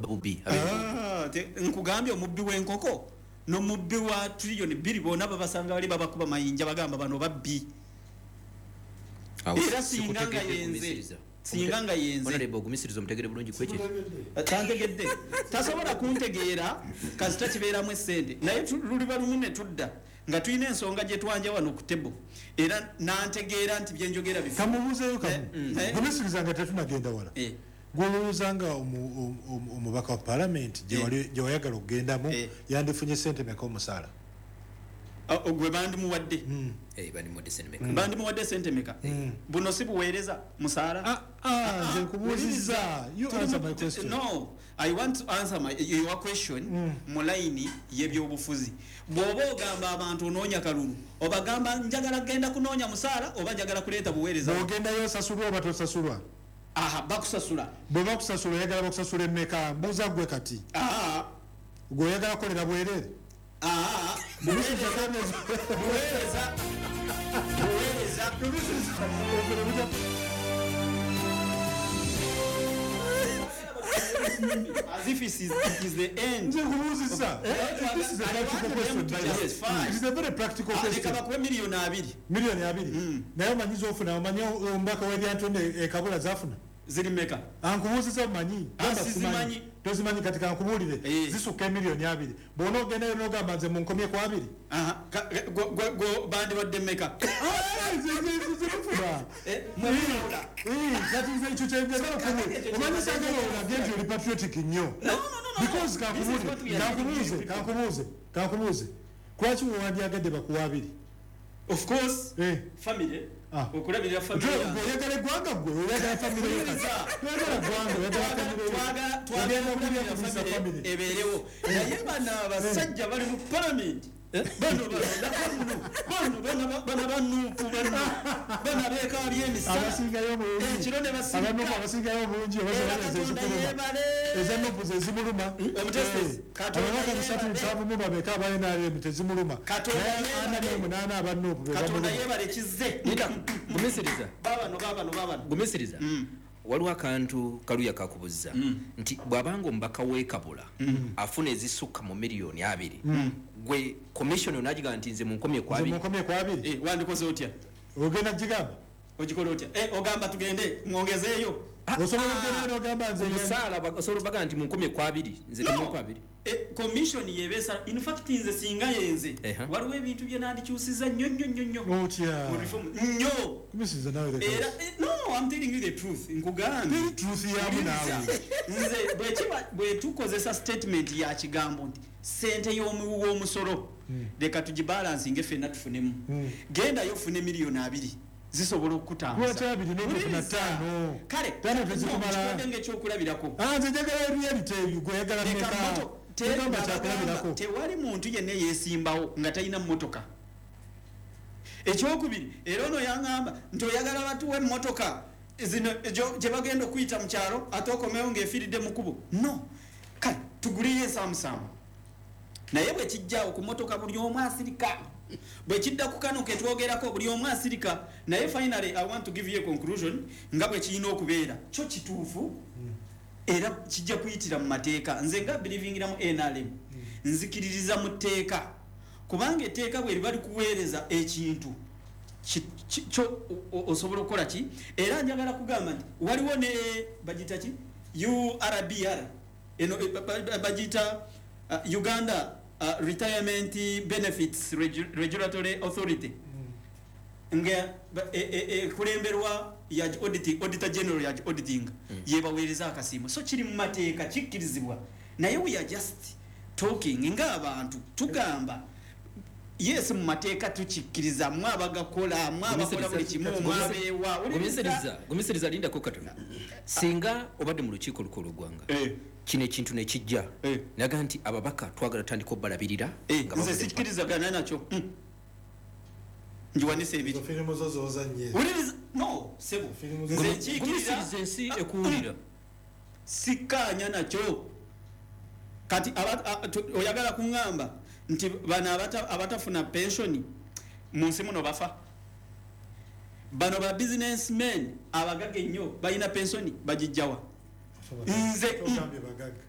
bubbi nkugambye omubbi w'enkoko n'omubbi wa trillion 2 bonna babasanga bali babakuba mayinja bagamba bano babbi era singa nga yenze honorable ogumisiriza omutegere bulungi kwekiri tantegedde tasobola kuntegeera kasita kibeeramu essente naye luliba lumu ne tudda nga tulina ensonga gye twanja wano ku tebo era nantegeera nti byenjogera bifu kamubuuzeyo gumisiriza nga tetunagenda wala gwolowooza nga omubaka wa palamenti gye wayagala okugendamu yandifunye sente meka omusaala gwe bandimuwadde bandimuwadde sente meka buno si buweereza musaala nze nkubuuzizza no I want to answer your question mu layini y'ebyobufuzi bw'oba ogamba abantu onoonya kalulu obagamba njagala kgenda kunoonya musaala oba njagala kuleeta buweereza bw'ogendayo osasulwa oba tosasulwa bakusasula bwe bakusasula oyagala bakusasula emmeka mbuuza gwe kati gwe oyagala kukolera bwereere as if it is the end. This is a practical question. It is a very practical question. Million abiri. Nayo manyizo ofuna omanyi ombaka w'ebyantonde ekabula zafuna. Ziri meka. Ankubuuziza omanyi. Sizimanyi. Tozimanyi katika nkubuulire. Zisuka million abiri. Bw'ona ogendayo n'ogamba nze munkomye ku abiri. Go bandi wadde meka. That is ekyo kyengeza okumu. Omanyi sagala olage nti oli patriotic nnyo. Because kankubuuze. Lwaki wewandyagadde bakuwa abiri? Of course. Family. Okulabirira family. Oyagala eggwanga gwe, oyagala family yo kati. Oyagala eggwanga, oyagala family. Ebeerewo. Naye bano abasajja bali mu parliament. Bano banuupu bano beekabya emisala abasingayo bulungi ekiro ne basinga abasingayo bulungi ezanuupu ze zimuluma ababaka 37 mu babeka abaNRM tezimuluma ana n'omunaana abanuupu Katonda yeebale kizze babano gumisiriza waliwo akantu kaluya kakubuza nti bw'abanga omubaka w'ekabula afuna ezisukka mu miliyoni 2 gwe commission onagiga nti nze munkomye kwa 2 wandikoze otya ogenda kigamba ogikola otya ogamba tugende mwongezeeyo osobola okugenda n'ogamba nze musaala osobola baga nti munkomye kwa 2 nze temu kwa 2 commission yebeesa in fact nze singa yenze waliwo ebintu bye nandikyusiza nnyo otya nnyo kumisiza nawe no I'm telling you the truth nkugambye truth yamu naawe nze bwe tukozesa statement ya kigambo nti sente y'omuwu w'omusolo leka tugibalansinge ffenna tufunemu genda yofune miliyoni 2 zisobola okutambuza kale ng'ekyokulabirako nze njagala reality gweyagala tewali muntu yenna yeesimbawo nga talina mmotoka ekyokubiri era ono yaŋŋamba nti oyagala batuwa emmotoka zino gye bagenda okuyita mu kyalo ate okomewo ng'efiiridde mu kubo no kale tuguliyo ensaamusaamu naye bwe kijjaawo ku mmotoka buli omu asirika bwe kidda ku kano ketwogerako buli omu asirika naye finally I want to give you a conclusion nga bwe kirina okubeera kyo kituufu era kijja kuyitira mu mateeka nze nga believingiramu NRM nzikiririza mu tteeka kubanga etteeka bwe liba likuweereza ekintu kyo osobola okukola ki era njagala kugamba nti waliwo ne bagita ki URBR eno bagita Uganda Retirement Benefits Regulatory Authority nga kulemberwa ya Auditor General ya auditing yebaweereza akasiimo so kiri mu mateeka kikkirizibwa naye we are just talking nga abantu tugamba yes mu mateeka tukikkiriza mwa abagakola mwa abakola buli kimu mwabeewa gumisiriza linda ko Katonda singa obadde mu lukiiko lukulu gwanga kino ekintu ne kijja naga nti ababaka twagala tandika obbalabirira nga nze sikkirizagana nakyo njiwanise ebiri firimu zo zozanye no sebo gumisiriza ensi ekuwulira sikkaanya nakyo kati oyagala kuŋŋamba nti bano abatafuna pensioni mu nsi muno bafa bano ba businessmen abagaga ennyo balina pensioni bagijjawa nze